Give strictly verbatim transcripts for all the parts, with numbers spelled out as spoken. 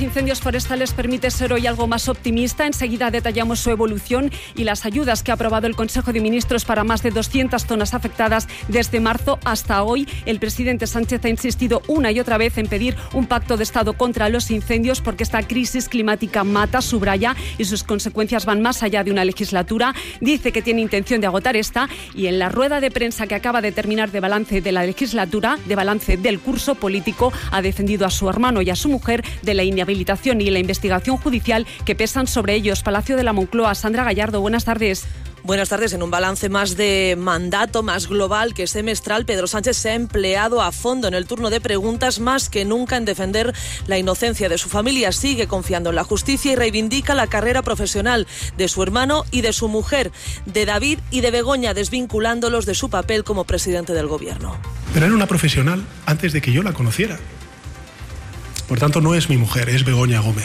Incendios forestales permite ser hoy algo más optimista. Enseguida detallamos su evolución y las ayudas que ha aprobado el Consejo de Ministros para más de doscientas zonas afectadas desde marzo hasta hoy. El presidente Sánchez ha insistido una y otra vez en pedir un pacto de Estado contra los incendios porque esta crisis climática mata, subraya, y sus consecuencias van más allá de una legislatura. Dice que tiene intención de agotar esta y en la rueda de prensa que acaba de terminar de balance de la legislatura, de balance del curso político, ha defendido a su hermano y a su mujer de la inhabilitación y la investigación judicial que pesan sobre ellos. Palacio de la Moncloa, Sandra Gallardo, buenas tardes. Buenas tardes. En un balance más de mandato, más global que semestral, Pedro Sánchez se ha empleado a fondo en el turno de preguntas más que nunca en defender la inocencia de su familia. Sigue confiando en la justicia y reivindica la carrera profesional de su hermano y de su mujer, de David y de Begoña, desvinculándolos de su papel como presidente del gobierno. Pero era una profesional antes de que yo la conociera. Por tanto, no es mi mujer, es Begoña Gómez.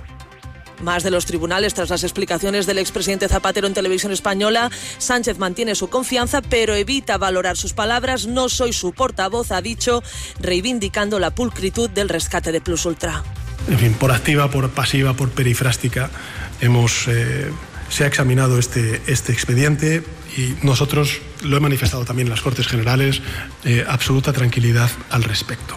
Más de los tribunales tras las explicaciones del expresidente Zapatero en Televisión Española. Sánchez mantiene su confianza, pero evita valorar sus palabras. No soy su portavoz, ha dicho, reivindicando la pulcritud del rescate de Plus Ultra. En fin, por activa, por pasiva, por perifrástica, hemos, eh, se ha examinado este, este expediente y nosotros lo he manifestado también en las Cortes Generales, eh, absoluta tranquilidad al respecto.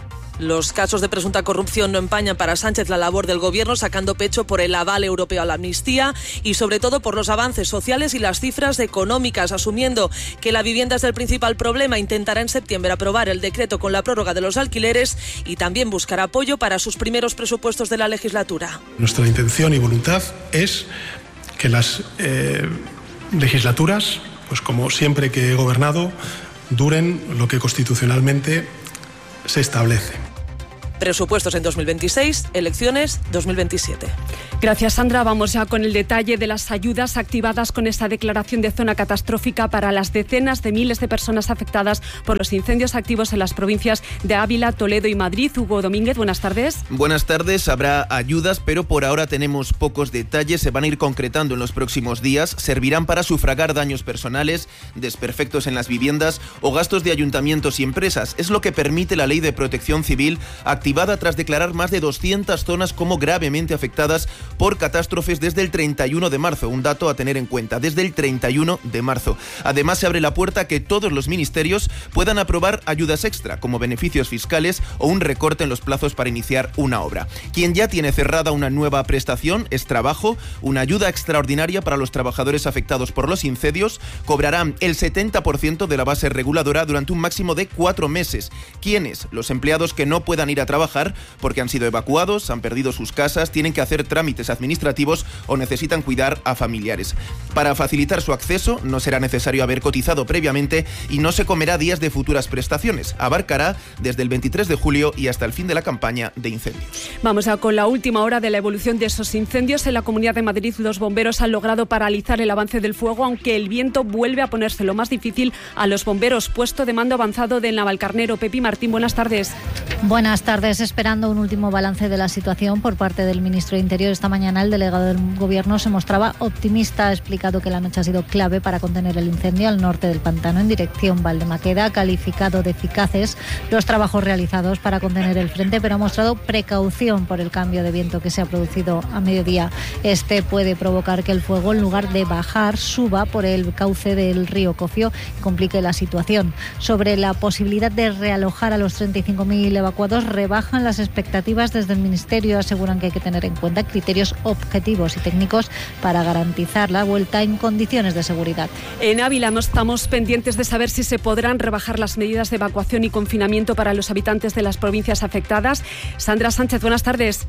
Los casos de presunta corrupción no empañan para Sánchez la labor del gobierno, sacando pecho por el aval europeo a la amnistía y sobre todo por los avances sociales y las cifras económicas, asumiendo que la vivienda es el principal problema. Intentará en septiembre aprobar el decreto con la prórroga de los alquileres y también buscará apoyo para sus primeros presupuestos de la legislatura. Nuestra intención y voluntad es que las eh, legislaturas, pues como siempre que he gobernado, duren lo que constitucionalmente se establece. Presupuestos en dos mil veintiséis, elecciones dos mil veintisiete. Gracias, Sandra. Vamos ya con el detalle de las ayudas activadas con esta declaración de zona catastrófica para las decenas de miles de personas afectadas por los incendios activos en las provincias de Ávila, Toledo y Madrid. Hugo Domínguez, buenas tardes. Buenas tardes. Habrá ayudas, pero por ahora tenemos pocos detalles. Se van a ir concretando en los próximos días. Servirán para sufragar daños personales, desperfectos en las viviendas o gastos de ayuntamientos y empresas. Es lo que permite la Ley de Protección Civil, activada tras declarar más de doscientas zonas como gravemente afectadas por catástrofes desde el treinta y uno de marzo, un dato a tener en cuenta, desde el treinta y uno de marzo. Además, se abre la puerta a que todos los ministerios puedan aprobar ayudas extra, como beneficios fiscales o un recorte en los plazos para iniciar una obra. Quien ya tiene cerrada una nueva prestación es Trabajo, una ayuda extraordinaria para los trabajadores afectados por los incendios. Cobrarán el setenta por ciento de la base reguladora durante un máximo de cuatro meses. ¿Quiénes? Los empleados que no puedan ir a trabajar porque han sido evacuados, han perdido sus casas, tienen que hacer trámites administrativos o necesitan cuidar a familiares. Para facilitar su acceso no será necesario haber cotizado previamente y no se comerá días de futuras prestaciones. Abarcará desde el veintitrés de julio y hasta el fin de la campaña de incendios. Vamos a con la última hora de la evolución de esos incendios. En la Comunidad de Madrid los bomberos han logrado paralizar el avance del fuego, aunque el viento vuelve a ponerse lo más difícil a los bomberos. Puesto de mando avanzado de Navalcarnero. Pepi Martín, buenas tardes. Buenas tardes. Esperando un último balance de la situación por parte del ministro de Interior, esta mañana el delegado del Gobierno se mostraba optimista. Ha explicado que la noche ha sido clave para contener el incendio al norte del pantano en dirección Valdemaqueda. Ha calificado de eficaces los trabajos realizados para contener el frente, pero ha mostrado precaución por el cambio de viento que se ha producido a mediodía. Este puede provocar que el fuego, en lugar de bajar, suba por el cauce del río Cofio y complique la situación. Sobre la posibilidad de realojar a los treinta y cinco mil evacuados, rebajan las expectativas desde el Ministerio. Aseguran que hay que tener en cuenta criterios objetivos y técnicos para garantizar la vuelta en condiciones de seguridad. En Ávila estamos pendientes de saber si se podrán rebajar las medidas de evacuación y confinamiento para los habitantes de las provincias afectadas. Sandra Sánchez, buenas tardes.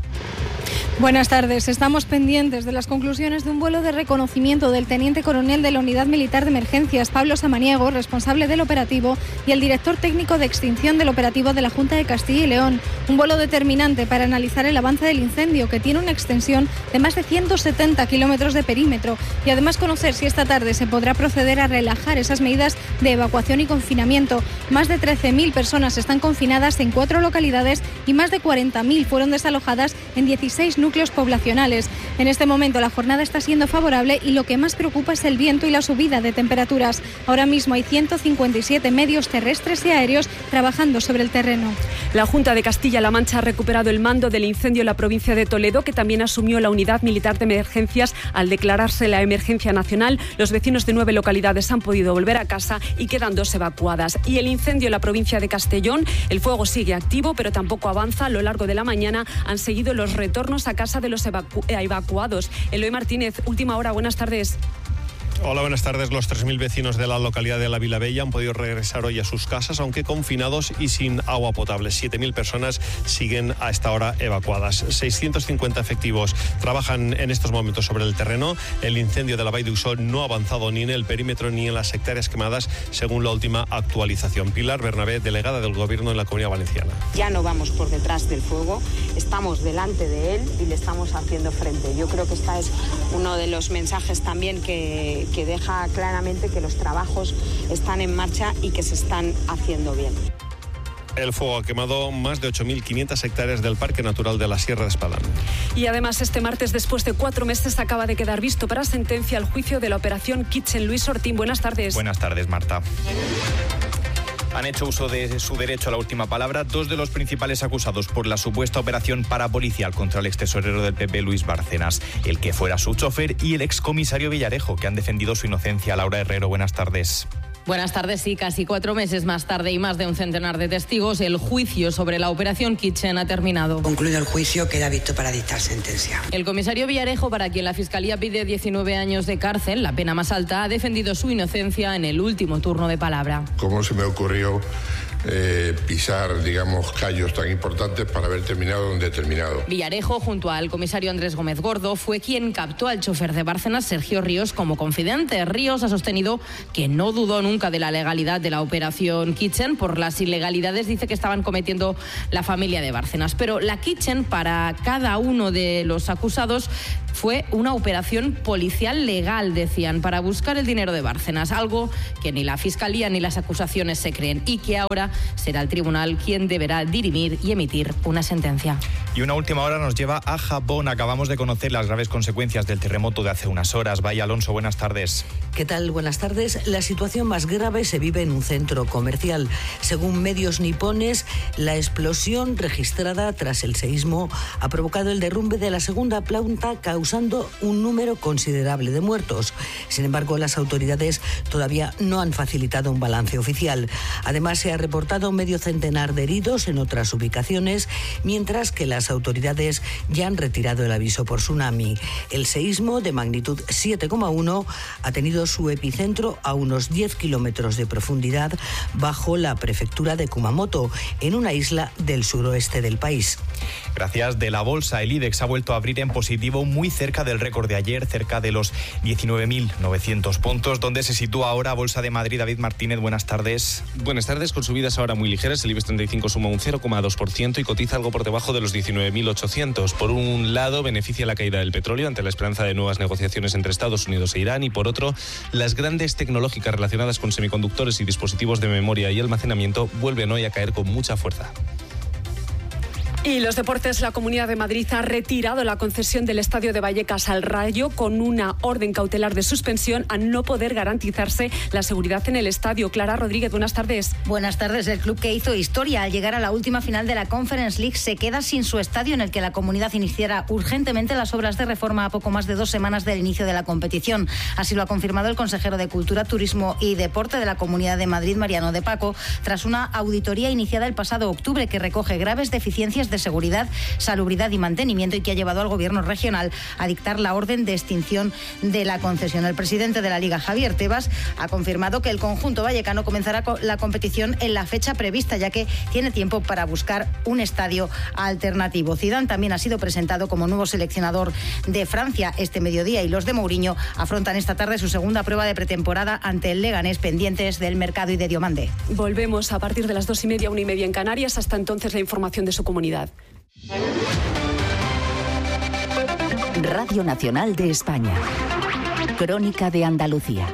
Buenas tardes. Estamos pendientes de las conclusiones de un vuelo de reconocimiento del teniente coronel de la Unidad Militar de Emergencias, Pablo Samaniego, responsable del operativo, y el director técnico de extinción del operativo de la Junta de Castilla y León. Un vuelo determinante para analizar el avance del incendio, que tiene una extensión de más de ciento setenta kilómetros de perímetro, y además conocer si esta tarde se podrá proceder a relajar esas medidas de evacuación y confinamiento. Más de trece mil personas están confinadas en cuatro localidades y más de cuarenta mil fueron desalojadas en dieciséis núcleos poblacionales. En este momento la jornada está siendo favorable y lo que más preocupa es el viento y la subida de temperaturas. Ahora mismo hay ciento cincuenta y siete medios terrestres y aéreos trabajando sobre el terreno. La Junta de Castilla-La Mancha ha recuperado el mando del incendio en la provincia de Toledo, que también asumió la Unidad Militar de Emergencias al declararse la emergencia nacional. Los vecinos de nueve localidades han podido volver a casa y quedan dos evacuadas. Y el incendio en la provincia de Castellón, el fuego sigue activo, pero tampoco avanza. A lo largo de la mañana han seguido los retornos a casa de los evacu- evacuados. Eloy Martínez, última hora, buenas tardes. Hola, buenas tardes. Los tres mil vecinos de la localidad de La Vilavella han podido regresar hoy a sus casas, aunque confinados y sin agua potable. siete mil personas siguen a esta hora evacuadas. seiscientos cincuenta efectivos trabajan en estos momentos sobre el terreno. El incendio de la Vall d'Uixó no ha avanzado ni en el perímetro ni en las hectáreas quemadas, según la última actualización. Pilar Bernabé, delegada del Gobierno en la Comunidad Valenciana. Ya no vamos por detrás del fuego, estamos delante de él y le estamos haciendo frente. Yo creo que este es uno de los mensajes también que que deja claramente que los trabajos están en marcha y que se están haciendo bien. El fuego ha quemado más de ocho mil quinientas hectáreas del Parque Natural de la Sierra de Espadán. Y además, este martes, después de cuatro meses, acaba de quedar visto para sentencia el juicio de la operación Kitchen. Luis Ortín, buenas tardes. Buenas tardes, Marta. Han hecho uso de su derecho a la última palabra dos de los principales acusados por la supuesta operación parapolicial contra el extesorero del P P, Luis Bárcenas, el que fuera su chofer, y el excomisario Villarejo, que han defendido su inocencia. Laura Herrero, buenas tardes. Buenas tardes. Sí, casi cuatro meses más tarde y más de un centenar de testigos, el juicio sobre la operación Kitchen ha terminado. Concluido el juicio, queda visto para dictar sentencia. El comisario Villarejo, para quien la Fiscalía pide diecinueve años de cárcel, la pena más alta, ha defendido su inocencia en el último turno de palabra. ¿Cómo se me ocurrió eh, pisar, digamos, callos tan importantes para haber terminado donde he terminado? Villarejo, junto al comisario Andrés Gómez Gordo, fue quien captó al chofer de Bárcenas, Sergio Ríos, como confidente. Ríos ha sostenido que no dudó nunca de la legalidad de la operación Kitchen. Por las ilegalidades dice que estaban cometiendo la familia de Bárcenas. Pero la Kitchen, para cada uno de los acusados, fue una operación policial legal, decían, para buscar el dinero de Bárcenas, algo que ni la Fiscalía ni las acusaciones se creen, y que ahora será el tribunal quien deberá dirimir y emitir una sentencia. Y una última hora nos lleva a Japón. Acabamos de conocer las graves consecuencias del terremoto de hace unas horas. Vaya, Alonso, buenas tardes. ¿Qué tal? Buenas tardes. La situación más grave se vive en un centro comercial. Según medios nipones, la explosión registrada tras el seísmo ha provocado el derrumbe de la segunda planta, causando un número considerable de muertos. Sin embargo, las autoridades todavía no han facilitado un balance oficial. Además, se ha reportado medio centenar de heridos en otras ubicaciones, mientras que las autoridades ya han retirado el aviso por tsunami. El seísmo, de magnitud siete coma uno, ha tenido su epicentro a unos diez kilómetros de profundidad bajo la prefectura de Kumamoto, en una isla del suroeste del país. Gracias. De la bolsa, el IBEX ha vuelto a abrir en positivo, muy cerca del récord de ayer, cerca de los diecinueve mil novecientos puntos, donde se sitúa ahora Bolsa de Madrid. David Martínez, buenas tardes. Buenas tardes. Con subidas ahora muy ligeras, el IBEX treinta y cinco suma un cero coma dos por ciento y cotiza algo por debajo de los diecinueve mil ochocientos. Por un lado, beneficia la caída del petróleo ante la esperanza de nuevas negociaciones entre Estados Unidos e Irán, y por otro, las grandes tecnológicas relacionadas con semiconductores y dispositivos de memoria y almacenamiento vuelven hoy a caer con mucha fuerza. Y los deportes, la Comunidad de Madrid ha retirado la concesión del Estadio de Vallecas al Rayo con una orden cautelar de suspensión a no poder garantizarse la seguridad en el estadio. Clara Rodríguez, buenas tardes. Buenas tardes. El club que hizo historia al llegar a la última final de la Conference League se queda sin su estadio, en el que la comunidad iniciara urgentemente las obras de reforma a poco más de dos semanas del inicio de la competición. Así lo ha confirmado el consejero de Cultura, Turismo y Deporte de la Comunidad de Madrid, Mariano de Paco, tras una auditoría iniciada el pasado octubre que recoge graves deficiencias de de seguridad, salubridad y mantenimiento, y que ha llevado al gobierno regional a dictar la orden de extinción de la concesión. El presidente de la Liga, Javier Tebas, ha confirmado que el conjunto vallecano comenzará la competición en la fecha prevista, ya que tiene tiempo para buscar un estadio alternativo. Zidane también ha sido presentado como nuevo seleccionador de Francia este mediodía, y los de Mourinho afrontan esta tarde su segunda prueba de pretemporada ante el Leganés, pendientes del mercado y de Diomande. Volvemos a partir de las dos y media, una y media en Canarias. Hasta entonces, la información de su comunidad. Radio Nacional de España. Crónica de Andalucía.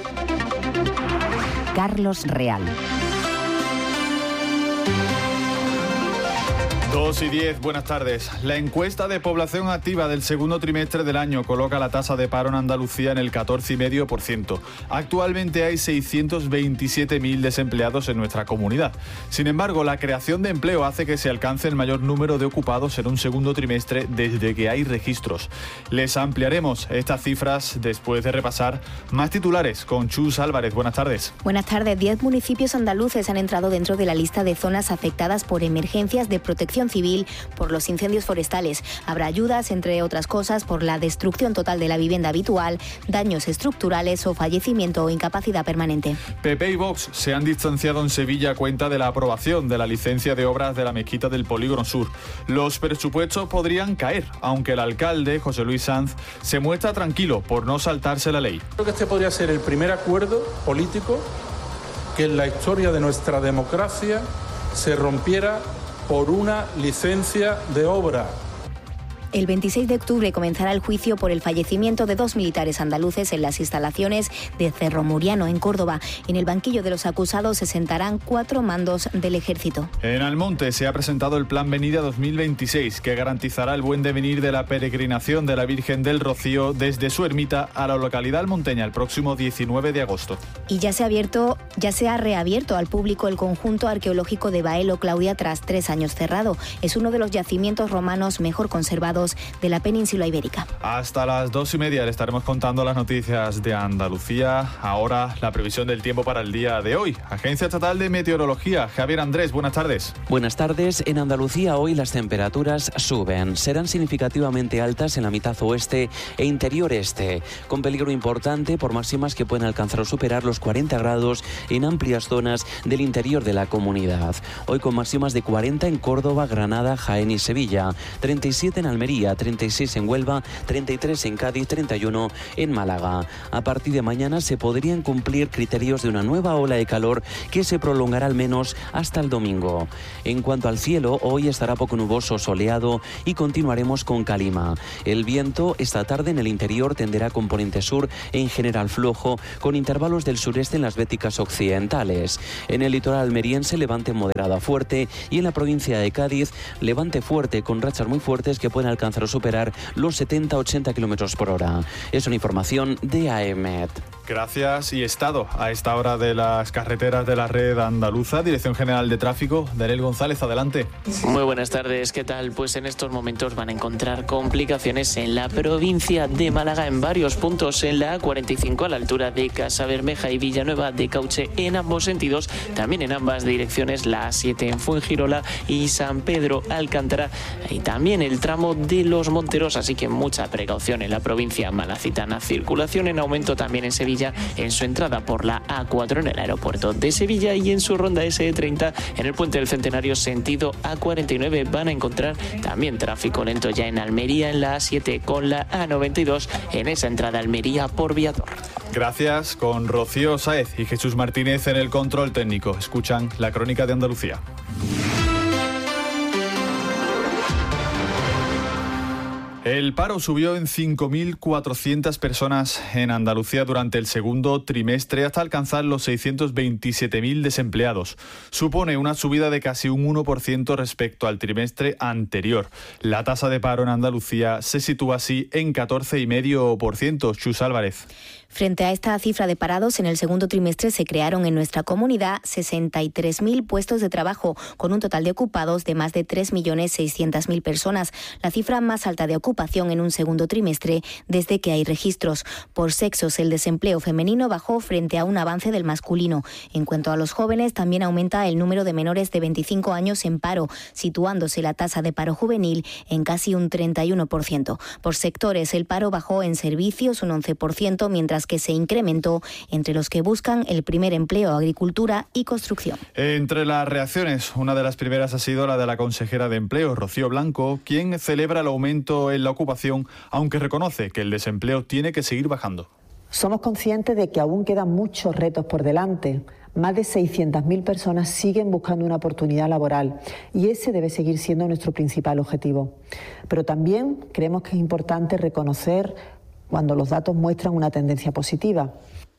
Carlos Real. dos y diez, buenas tardes. La encuesta de población activa del segundo trimestre del año coloca la tasa de paro en Andalucía en el catorce coma cinco por ciento. Actualmente hay seiscientos veintisiete mil desempleados en nuestra comunidad. Sin embargo, la creación de empleo hace que se alcance el mayor número de ocupados en un segundo trimestre desde que hay registros. Les ampliaremos estas cifras después de repasar más titulares con Chus Álvarez. Buenas tardes. Buenas tardes. Diez municipios andaluces han entrado dentro de la lista de zonas afectadas por emergencias de protección civil por los incendios forestales. Habrá ayudas, entre otras cosas, por la destrucción total de la vivienda habitual, daños estructurales o fallecimiento o incapacidad permanente. P P y Vox se han distanciado en Sevilla a cuenta de la aprobación de la licencia de obras de la mezquita del Polígono Sur. Los presupuestos podrían caer, aunque el alcalde, José Luis Sanz, se muestra tranquilo por no saltarse la ley. Creo que este podría ser el primer acuerdo político que en la historia de nuestra democracia se rompiera por una licencia de obra. El veintiséis de octubre comenzará el juicio por el fallecimiento de dos militares andaluces en las instalaciones de Cerro Muriano, en Córdoba. En el banquillo de los acusados se sentarán cuatro mandos del ejército. En Almonte se ha presentado el Plan Venida dos mil veintiséis, que garantizará el buen devenir de la peregrinación de la Virgen del Rocío desde su ermita a la localidad almonteña el próximo diecinueve de agosto. Y ya se ha abierto, ya se ha reabierto al público el conjunto arqueológico de Baelo Claudia tras tres años cerrado. Es uno de los yacimientos romanos mejor conservados de la península ibérica. Hasta las dos y media le estaremos contando las noticias de Andalucía. Ahora la previsión del tiempo para el día de hoy. Agencia Estatal de Meteorología, Javier Andrés, buenas tardes. Buenas tardes. En Andalucía hoy las temperaturas suben. Serán significativamente altas en la mitad oeste e interior este, con peligro importante por máximas que pueden alcanzar o superar los cuarenta grados en amplias zonas del interior de la comunidad. Hoy con máximas de cuarenta en Córdoba, Granada, Jaén y Sevilla, treinta y siete en Almería, treinta y seis en Huelva, treinta y tres en Cádiz, treinta y uno en Málaga. A partir de mañana se podrían cumplir criterios de una nueva ola de calor que se prolongará al menos hasta el domingo. En cuanto al cielo, hoy estará poco nuboso, soleado y continuaremos con calima. El viento esta tarde en el interior tenderá a componente sur, en general flojo, con intervalos del sureste en las béticas occidentales. En el litoral almeriense, levante moderado a fuerte, y en la provincia de Cádiz, levante fuerte con rachas muy fuertes que pueden alcanzar o superar los setenta a ochenta kilómetros por hora. Es una información de A E M E T. Gracias. Y estado a esta hora de las carreteras de la red andaluza. Dirección General de Tráfico, Daniel González, adelante. Muy buenas tardes, ¿qué tal? Pues en estos momentos van a encontrar complicaciones en la provincia de Málaga en varios puntos, en la A cuarenta y cinco a la altura de Casabermeja y Villanueva de Cauche en ambos sentidos, también en ambas direcciones la A siete en Fuengirola y San Pedro Alcántara, y también el tramo de Los Monteros, así que mucha precaución en la provincia malacitana. Circulación en aumento también en Sevilla, en su entrada por la A cuatro en el aeropuerto de Sevilla y en su ronda S E treinta en el puente del Centenario sentido A cuarenta y nueve. Van a encontrar también tráfico lento ya en Almería en la A siete con la A noventa y dos en esa entrada a Almería por Viator. Gracias, con Rocío Sáez y Jesús Martínez en el control técnico. Escuchan la Crónica de Andalucía. El paro subió en cinco mil cuatrocientas personas en Andalucía durante el segundo trimestre hasta alcanzar los seiscientos veintisiete mil desempleados. Supone una subida de casi un uno por ciento respecto al trimestre anterior. La tasa de paro en Andalucía se sitúa así en catorce coma cinco por ciento. Chus Álvarez. Frente a esta cifra de parados, en el segundo trimestre se crearon en nuestra comunidad sesenta y tres mil puestos de trabajo, con un total de ocupados de más de tres millones seiscientas mil personas, la cifra más alta de ocupación en un segundo trimestre desde que hay registros. Por sexos, el desempleo femenino bajó frente a un avance del masculino. En cuanto a los jóvenes, también aumenta el número de menores de veinticinco años en paro, situándose la tasa de paro juvenil en casi un treinta y uno por ciento. Por sectores, el paro bajó en servicios un once por ciento, mientras que se incrementó entre los que buscan el primer empleo, agricultura y construcción. Entre las reacciones, una de las primeras ha sido la de la consejera de Empleo, Rocío Blanco, quien celebra el aumento en la ocupación, aunque reconoce que el desempleo tiene que seguir bajando. Somos conscientes de que aún quedan muchos retos por delante. Más de seiscientas mil personas siguen buscando una oportunidad laboral y ese debe seguir siendo nuestro principal objetivo. Pero también creemos que es importante reconocer cuando los datos muestran una tendencia positiva.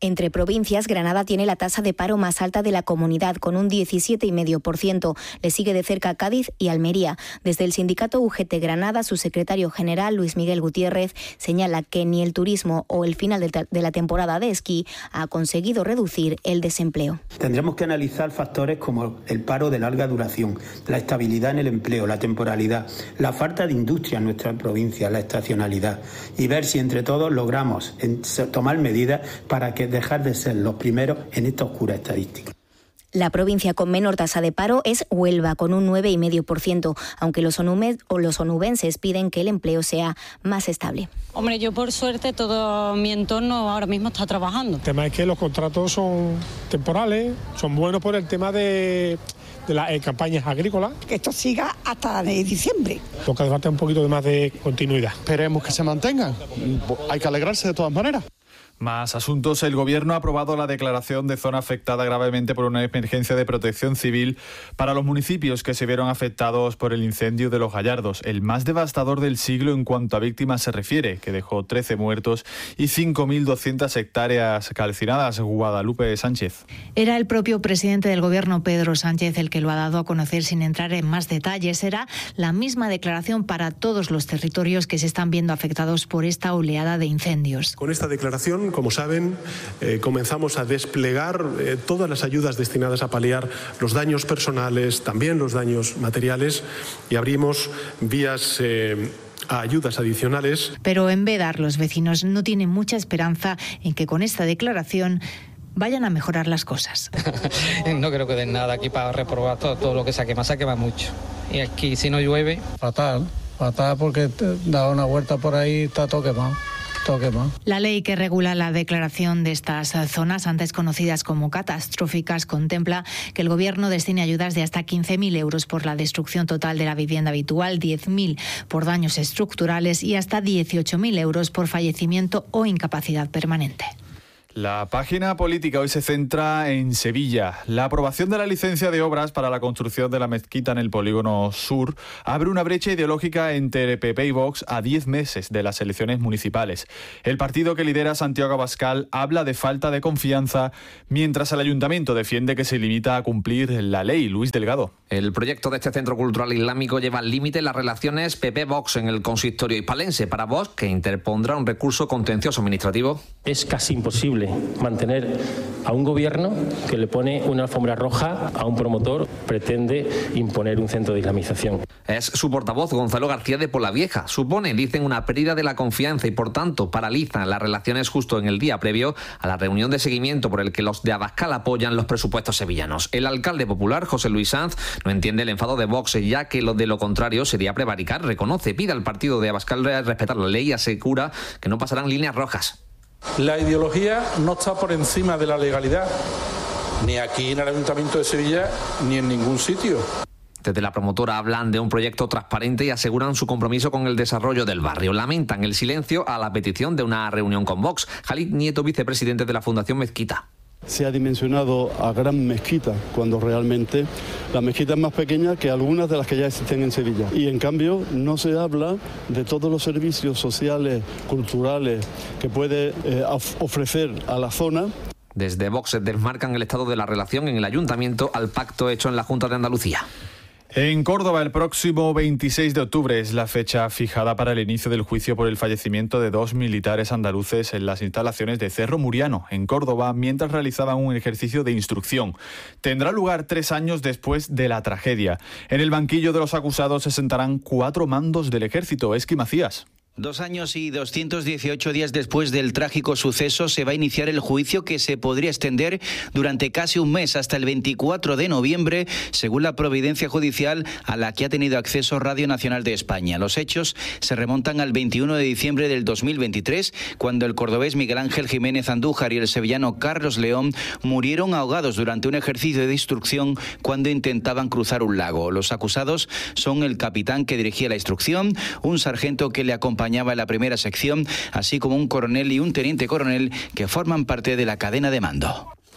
Entre provincias, Granada tiene la tasa de paro más alta de la comunidad, con un diecisiete coma cinco por ciento. Le sigue de cerca Cádiz y Almería. Desde el sindicato U G T Granada, su secretario general, Luis Miguel Gutiérrez, señala que ni el turismo o el final de la temporada de esquí ha conseguido reducir el desempleo. Tendremos que analizar factores como el paro de larga duración, la estabilidad en el empleo, la temporalidad, la falta de industria en nuestra provincia, la estacionalidad, y ver si entre todos logramos tomar medidas para que dejar de ser los primeros en esta oscura estadística. La provincia con menor tasa de paro es Huelva, con un nueve coma cinco por ciento, aunque los, onume, o los onubenses piden que el empleo sea más estable. Hombre, yo por suerte todo mi entorno ahora mismo está trabajando. El tema es que los contratos son temporales, son buenos por el tema de, de las eh, campañas agrícolas. Que esto siga hasta de diciembre. Lo que hace falta es un poquito de más de continuidad. Esperemos que se mantengan. Hay que alegrarse de todas maneras. Más asuntos. El Gobierno ha aprobado la declaración de zona afectada gravemente por una emergencia de protección civil para los municipios que se vieron afectados por el incendio de Los Gallardos, el más devastador del siglo en cuanto a víctimas se refiere, que dejó trece muertos y cinco mil doscientas hectáreas calcinadas. Guadalupe Sánchez. Era el propio presidente del Gobierno, Pedro Sánchez, el que lo ha dado a conocer sin entrar en más detalles. Será la misma declaración para todos los territorios que se están viendo afectados por esta oleada de incendios. Con esta declaración, como saben, eh, comenzamos a desplegar eh, todas las ayudas destinadas a paliar los daños personales, también los daños materiales, y abrimos vías eh, a ayudas adicionales. Pero en Bédar los vecinos no tienen mucha esperanza en que con esta declaración vayan a mejorar las cosas. No creo que den nada aquí para reprobar todo, todo lo que se quema, se quema mucho. Y aquí si no llueve... Fatal, fatal porque da una vuelta por ahí, está todo quemado. La ley que regula la declaración de estas zonas, antes conocidas como catastróficas, contempla que el Gobierno destine ayudas de hasta quince mil euros por la destrucción total de la vivienda habitual, diez mil por daños estructurales y hasta dieciocho mil euros por fallecimiento o incapacidad permanente. La página política hoy se centra en Sevilla. La aprobación de la licencia de obras para la construcción de la mezquita en el polígono sur abre una brecha ideológica entre P P y Vox a diez meses de las elecciones municipales. El partido que lidera Santiago Abascal habla de falta de confianza, mientras el ayuntamiento defiende que se limita a cumplir la ley. Luis Delgado. El proyecto de este centro cultural islámico lleva al límite las relaciones P P-Vox en el consistorio hispalense. Para Vox, que interpondrá un recurso contencioso administrativo. Es casi imposible mantener a un gobierno que le pone una alfombra roja a un promotor, pretende imponer un centro de islamización. Es su portavoz, Gonzalo García de Polavieja. Supone, dicen, una pérdida de la confianza y, por tanto, paralizan las relaciones justo en el día previo a la reunión de seguimiento por el que los de Abascal apoyan los presupuestos sevillanos. El alcalde popular, José Luis Sanz, no entiende el enfado de Vox, ya que lo de lo contrario sería prevaricar. Reconoce, pide al partido de Abascal respetar la ley y asegura que no pasarán líneas rojas. La ideología no está por encima de la legalidad, ni aquí en el Ayuntamiento de Sevilla, ni en ningún sitio. Desde la promotora hablan de un proyecto transparente y aseguran su compromiso con el desarrollo del barrio. Lamentan el silencio a la petición de una reunión con Vox. Jalid Nieto, vicepresidente de la Fundación Mezquita. Se ha dimensionado a gran mezquita, cuando realmente la mezquita es más pequeña que algunas de las que ya existen en Sevilla. Y en cambio no se habla de todos los servicios sociales, culturales que puede eh, ofrecer a la zona. Desde Vox desmarcan el estado de la relación en el ayuntamiento al pacto hecho en la Junta de Andalucía. En Córdoba, el próximo veintiséis de octubre es la fecha fijada para el inicio del juicio por el fallecimiento de dos militares andaluces en las instalaciones de Cerro Muriano, en Córdoba, mientras realizaban un ejercicio de instrucción. Tendrá lugar tres años después de la tragedia. En el banquillo de los acusados se sentarán cuatro mandos del ejército. Esqui Macías. Dos años y doscientos dieciocho días después del trágico suceso se va a iniciar el juicio que se podría extender durante casi un mes hasta el veinticuatro de noviembre, según la providencia judicial a la que ha tenido acceso Radio Nacional de España. Los hechos se remontan al veintiuno de diciembre del dos mil veintitrés, cuando el cordobés Miguel Ángel Jiménez Andújar y el sevillano Carlos León murieron ahogados durante un ejercicio de instrucción cuando intentaban cruzar un lago. Los acusados son el capitán que dirigía la instrucción, un sargento que le acompañaba en la primera sección, así como un coronel y un teniente coronel que forman parte de la cadena de mando.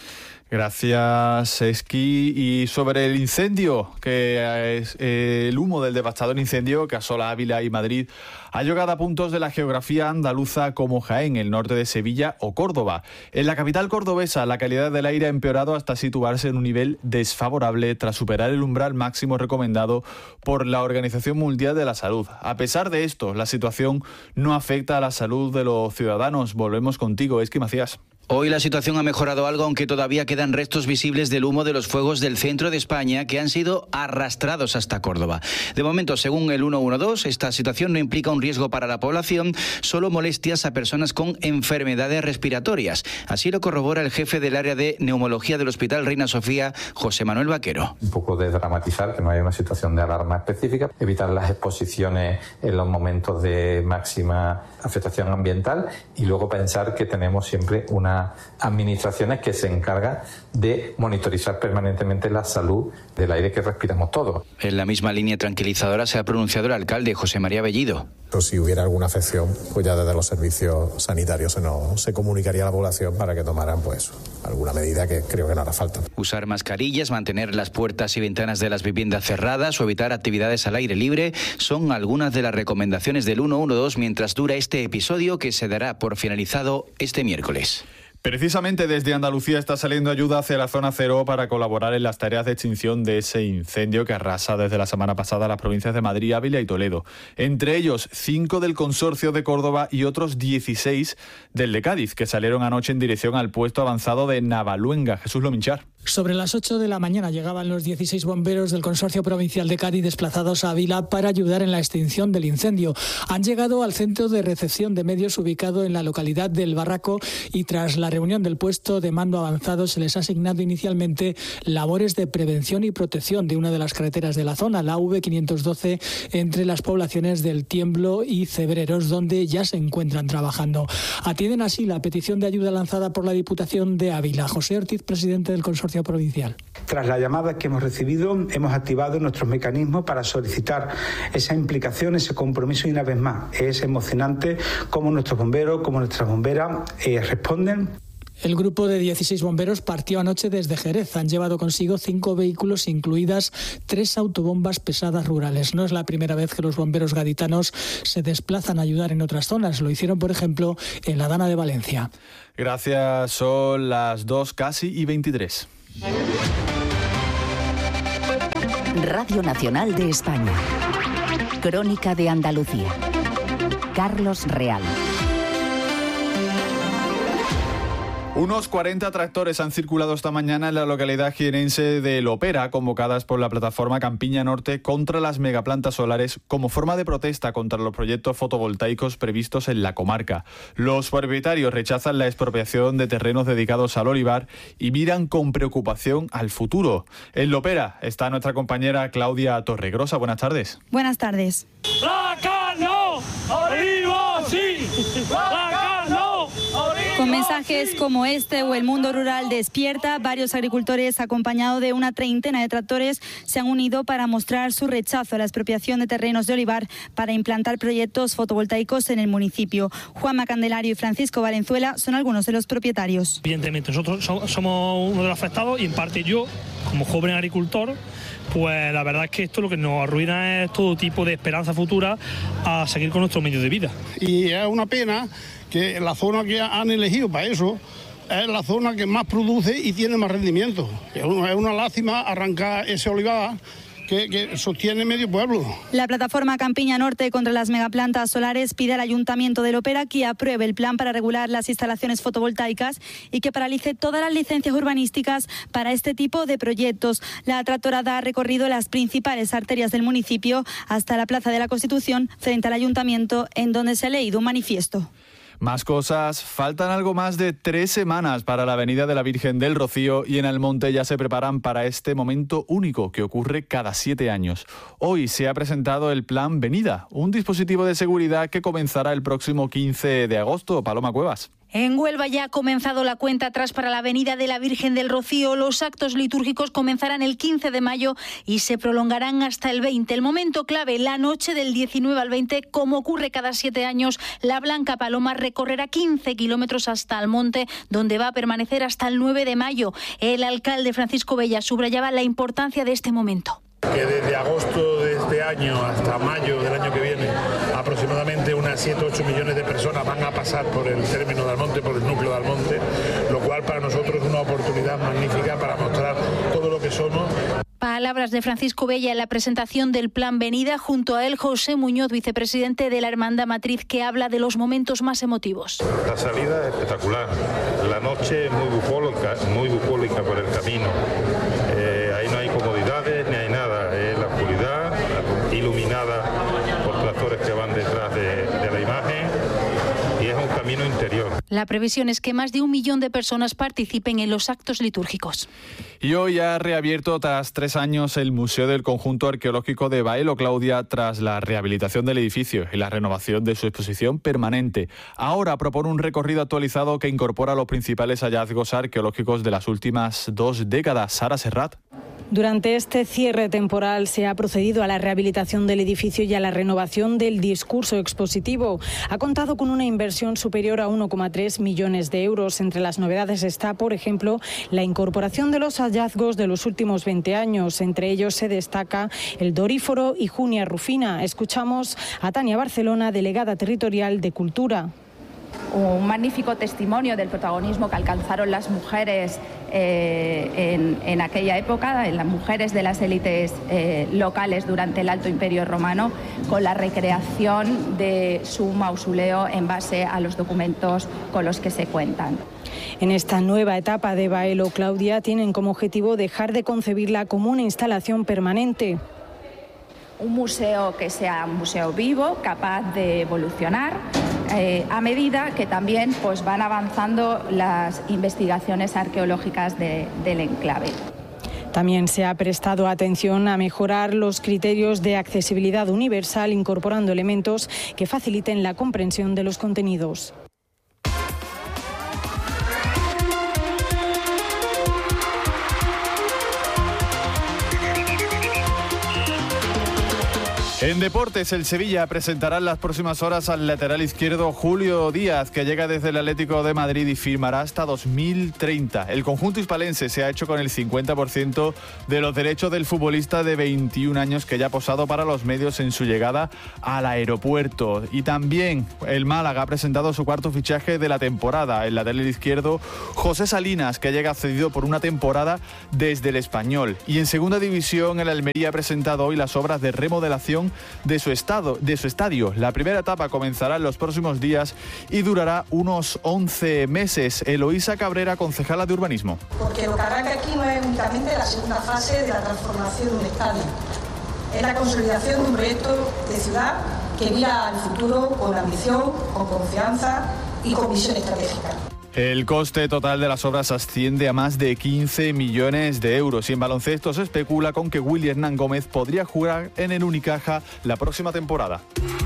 Gracias, Esqui. Y sobre el incendio, que es eh, el humo del devastador incendio que asola Ávila y Madrid ha llegado a puntos de la geografía andaluza como Jaén, el norte de Sevilla o Córdoba. En la capital cordobesa, la calidad del aire ha empeorado hasta situarse en un nivel desfavorable tras superar el umbral máximo recomendado por la Organización Mundial de la Salud. A pesar de esto, la situación no afecta a la salud de los ciudadanos. Volvemos contigo, Esqui Macías. Hoy la situación ha mejorado algo, aunque todavía quedan restos visibles del humo de los fuegos del centro de España que han sido arrastrados hasta Córdoba. De momento, según el ciento doce, esta situación no implica un riesgo para la población, solo molestias a personas con enfermedades respiratorias. Así lo corrobora el jefe del área de neumología del Hospital Reina Sofía, José Manuel Vaquero. Un poco de dramatizar, que no haya una situación de alarma específica, evitar las exposiciones en los momentos de máxima afectación ambiental y luego pensar que tenemos siempre una administraciones que se encargan de monitorizar permanentemente la salud del aire que respiramos todos. En la misma línea tranquilizadora se ha pronunciado el alcalde José María Bellido. Si hubiera alguna afección, pues ya desde los servicios sanitarios se, nos, se comunicaría a la población para que tomaran pues alguna medida que creo que no hará falta. Usar mascarillas, mantener las puertas y ventanas de las viviendas cerradas o evitar actividades al aire libre son algunas de las recomendaciones del ciento doce mientras dura este episodio que se dará por finalizado este miércoles. Precisamente desde Andalucía está saliendo ayuda hacia la zona cero para colaborar en las tareas de extinción de ese incendio que arrasa desde la semana pasada las provincias de Madrid, Ávila y Toledo. Entre ellos, cinco del Consorcio de Córdoba y otros dieciséis del de Cádiz, que salieron anoche en dirección al puesto avanzado de Navaluenga. Jesús Lominchar. Sobre las ocho de la mañana llegaban los dieciséis bomberos del Consorcio Provincial de Cádiz desplazados a Ávila para ayudar en la extinción del incendio. Han llegado al centro de recepción de medios ubicado en la localidad del Barraco y tras la reunión del puesto de mando avanzado se les ha asignado inicialmente labores de prevención y protección de una de las carreteras de la zona, la V quinientos doce, entre las poblaciones del Tiemblo y Cebreros, donde ya se encuentran trabajando. Atienden así la petición de ayuda lanzada por la Diputación de Ávila. José Ortiz, presidente del Consorcio Provincial. Tras la llamada que hemos recibido, hemos activado nuestros mecanismos para solicitar esa implicación, ese compromiso y una vez más es emocionante cómo nuestros bomberos, cómo nuestras bomberas eh, responden. El grupo de dieciséis bomberos partió anoche desde Jerez. Han llevado consigo cinco vehículos, incluidas tres autobombas pesadas rurales. No es la primera vez que los bomberos gaditanos se desplazan a ayudar en otras zonas. Lo hicieron, por ejemplo, en la Dana de Valencia. Gracias, son las dos casi y veintitrés. Radio Nacional de España. Crónica de Andalucía. Carlos Real. Unos cuarenta tractores han circulado esta mañana en la localidad jienense de Lopera, convocadas por la plataforma Campiña Norte contra las megaplantas solares como forma de protesta contra los proyectos fotovoltaicos previstos en la comarca. Los propietarios rechazan la expropiación de terrenos dedicados al olivar y miran con preocupación al futuro. En Lopera está nuestra compañera Claudia Torregrosa. Buenas tardes. Buenas tardes. ¡Placa no! ¡Oliva sí! ¡Placa no! Con mensajes como este o El Mundo Rural Despierta, varios agricultores acompañados de una treintena de tractores se han unido para mostrar su rechazo a la expropiación de terrenos de olivar para implantar proyectos fotovoltaicos en el municipio. Juanma Candelario y Francisco Valenzuela son algunos de los propietarios. Evidentemente, nosotros somos uno de los afectados y en parte yo, como joven agricultor, pues la verdad es que esto lo que nos arruina es todo tipo de esperanza futura a seguir con nuestros medios de vida. Y es una pena que la zona que han elegido para eso es la zona que más produce y tiene más rendimiento. Es una, es una lástima arrancar ese olivar que, que sostiene medio pueblo. La plataforma Campiña Norte contra las megaplantas solares pide al Ayuntamiento de Lopera que apruebe el plan para regular las instalaciones fotovoltaicas y que paralice todas las licencias urbanísticas para este tipo de proyectos. La tractorada ha recorrido las principales arterias del municipio hasta la Plaza de la Constitución frente al Ayuntamiento, en donde se ha leído un manifiesto. Más cosas, faltan algo más de tres semanas para la Avenida de la Virgen del Rocío y en Almonte ya se preparan para este momento único que ocurre cada siete años. Hoy se ha presentado el Plan Venida, un dispositivo de seguridad que comenzará el próximo quince de agosto. Paloma Cuevas. En Huelva ya ha comenzado la cuenta atrás para la Avenida de la Virgen del Rocío. Los actos litúrgicos comenzarán el quince de mayo y se prolongarán hasta el veinte. El momento clave, la noche del diecinueve al veinte, como ocurre cada siete años, la Blanca Paloma recorrerá quince kilómetros hasta Almonte, donde va a permanecer hasta el nueve de mayo. El alcalde Francisco Bella subrayaba la importancia de este momento. Que desde agosto de este año hasta mayo del año que viene aproximadamente unas siete u ocho millones de personas van a pasar por el término de Almonte, por el núcleo de Almonte, lo cual para nosotros es una oportunidad magnífica para mostrar todo lo que somos. Palabras de Francisco Bella en la presentación del Plan Venida, junto a él José Muñoz, vicepresidente de la Hermandad Matriz, que habla de los momentos más emotivos. La salida es espectacular, la noche muy bucólica, muy bucólica por el camino. Eh, ahí no hay comodidades ni hay nada, es la oscuridad iluminada por tractores que van detrás de, de la imagen y es un camino interior. La previsión es que más de un millón de personas participen en los actos litúrgicos. Y hoy ha reabierto tras tres años el Museo del Conjunto Arqueológico de Baelo, Claudia, tras la rehabilitación del edificio y la renovación de su exposición permanente. Ahora propone un recorrido actualizado que incorpora los principales hallazgos arqueológicos de las últimas dos décadas. Sara Serrat. Durante este cierre temporal se ha procedido a la rehabilitación del edificio y a la renovación del discurso expositivo. Ha contado con una inversión superior a uno coma tres millones de euros. Entre las novedades está, por ejemplo, la incorporación de los hallazgos de los últimos veinte años. Entre ellos se destaca el Doríforo y Junia Rufina. Escuchamos a Tania Barcelona, delegada territorial de Cultura. Un magnífico testimonio del protagonismo que alcanzaron las mujeres eh, en, en aquella época, en las mujeres de las élites eh, locales durante el Alto Imperio Romano, con la recreación de su mausoleo en base a los documentos con los que se cuentan. En esta nueva etapa de Baelo, Claudia, tienen como objetivo dejar de concebirla como una instalación permanente. Un museo que sea un museo vivo, capaz de evolucionar eh, a medida que también pues, van avanzando las investigaciones arqueológicas de, del enclave. También se ha prestado atención a mejorar los criterios de accesibilidad universal, incorporando elementos que faciliten la comprensión de los contenidos. En deportes, el Sevilla presentará en las próximas horas al lateral izquierdo Julio Díaz, que llega desde el Atlético de Madrid y firmará hasta dos mil treinta. El conjunto hispalense se ha hecho con el cincuenta por ciento de los derechos del futbolista de veintiún años que ya ha posado para los medios en su llegada al aeropuerto. Y también el Málaga ha presentado su cuarto fichaje de la temporada, el lateral izquierdo José Salinas, que llega cedido por una temporada desde el Español. Y en segunda división, el Almería ha presentado hoy las obras de remodelación de su estado, de su estadio. La primera etapa comenzará en los próximos días y durará unos once meses. Eloísa Cabrera, concejala de urbanismo. Porque lo que arranca aquí no es únicamente la segunda fase de la transformación de un estadio, es la consolidación de un proyecto de ciudad que mira al futuro con ambición, con confianza y con visión estratégica. El coste total de las obras asciende a más de quince millones de euros y en baloncesto se especula con que Willy Hernán Gómez podría jugar en el Unicaja la próxima temporada.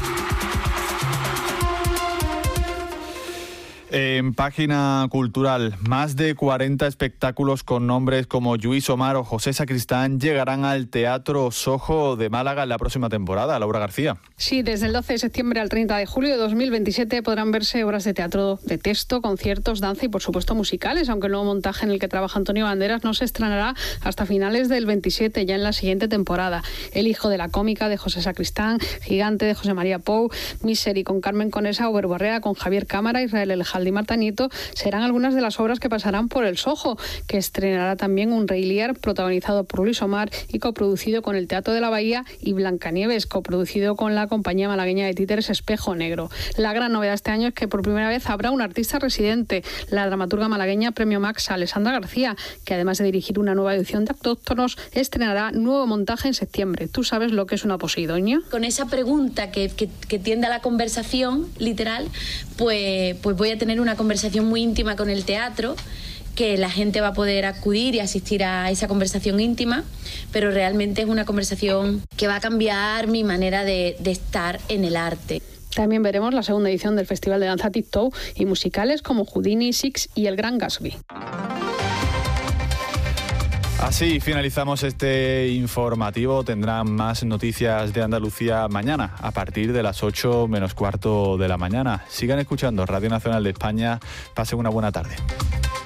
En página cultural, más de cuarenta espectáculos con nombres como Lluís Omar o José Sacristán llegarán al Teatro Sojo de Málaga en la próxima temporada. Laura García. Sí, desde el doce de septiembre al treinta de julio de dos mil veintisiete podrán verse obras de teatro de texto, conciertos, danza y por supuesto musicales, aunque el nuevo montaje en el que trabaja Antonio Banderas no se estrenará hasta finales del veintisiete, ya en la siguiente temporada. El hijo de la cómica de José Sacristán, Gigante de José María Pou, Misery con Carmen Conesa o Verborrea con Javier Cámara, Israel El y Marta Nieto serán algunas de las obras que pasarán por el Sojo, que estrenará también un Rey Lear protagonizado por Luis Omar y coproducido con el Teatro de la Bahía, y Blancanieves, coproducido con la compañía malagueña de títeres Espejo Negro. La gran novedad este año es que por primera vez habrá un artista residente, la dramaturga malagueña Premio Max Alessandra García, que además de dirigir una nueva edición de Autóctonos, estrenará nuevo montaje en septiembre. ¿Tú sabes lo que es una posidoña? Con esa pregunta que, que, que tiende a la conversación literal, pues, pues voy a tener una conversación muy íntima con el teatro, que la gente va a poder acudir y asistir a esa conversación íntima, pero realmente es una conversación que va a cambiar mi manera de, de estar en el arte. También veremos la segunda edición del Festival de Danza TikTok y musicales como Houdini, Six y El Gran Gatsby. Así finalizamos este informativo. Tendrán más noticias de Andalucía mañana a partir de las ocho menos cuarto de la mañana. Sigan escuchando Radio Nacional de España. Pasen una buena tarde.